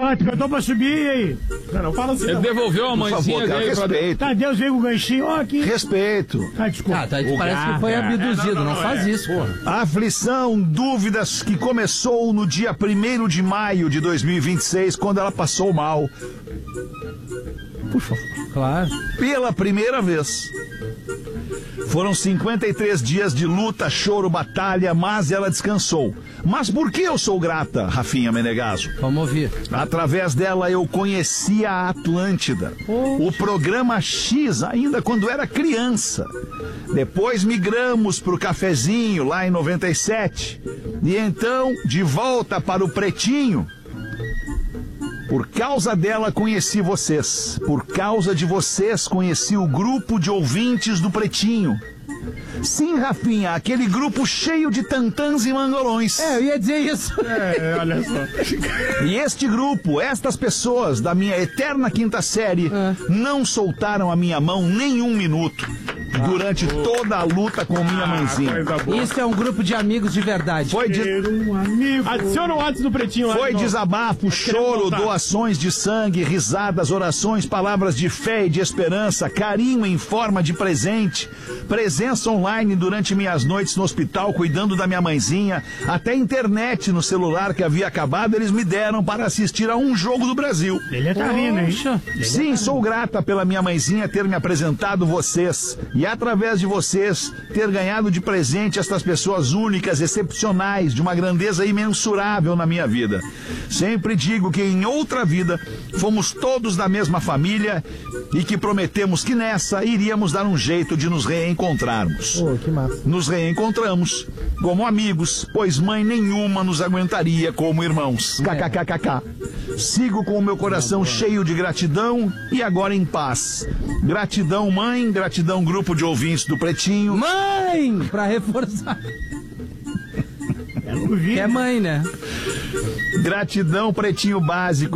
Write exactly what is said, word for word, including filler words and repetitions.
Ó, tu cantou pra subir e aí? Não, não fala assim. Ele não. devolveu a mãezinha cara, dele pra... respeito. Tá, Deus veio com o ganchinho, ó aqui. Respeito. Ah, desculpa. Ah, tá, parece que foi abduzido, É, não, não, não, não, faz é. isso, pô. Aflição, dúvidas que começou no dia primeiro de maio de dois mil e vinte e seis, quando ela passou mal. Por favor. Claro. Pela primeira vez. Foram cinquenta e três dias de luta, choro, batalha, mas ela descansou. Mas por que eu sou grata, Rafinha Menegaso? Vamos ouvir. Através dela eu conheci a Atlântida, o programa X, ainda quando era criança. Depois migramos para o Cafezinho, lá em noventa e sete. E então, de volta para o Pretinho. Por causa dela conheci vocês. Por causa de vocês conheci o grupo de ouvintes do Pretinho. Sim, Rafinha, aquele grupo cheio de tantãs e mangolões. É, eu ia dizer isso. É, olha só. E este grupo, estas pessoas da minha eterna quinta série, não soltaram a minha mão nem um minuto. Durante toda a luta com minha mãezinha. Coisa boa. Isso é um grupo de amigos de verdade. Foi de... Ter um amigo. Adiciona o WhatsApp do Pretinho lá. Foi de novo. desabafo, choro, voltar. doações de sangue, risadas, orações, palavras de fé e de esperança, carinho em forma de presente, presença online durante minhas noites no hospital cuidando da minha mãezinha, até internet no celular que havia acabado eles me deram para assistir a um jogo do Brasil. Ele tá rindo, hein? Poxa. Sim, sou grata pela minha mãezinha ter me apresentado vocês e através de vocês ter ganhado de presente estas pessoas únicas, excepcionais, de uma grandeza imensurável na minha vida. Sempre digo que em outra vida fomos todos da mesma família e que prometemos que nessa iríamos dar um jeito de nos reencontrarmos. Pô, que massa. Nos reencontramos como amigos, pois mãe nenhuma nos aguentaria como irmãos. Kkkk. Sigo com o meu coração cheio de gratidão e agora em paz. Gratidão, mãe, gratidão, grupo de ouvintes do Pretinho. Mãe! Pra reforçar. Eu não vi. Que é mãe, né? Gratidão, Pretinho Básico.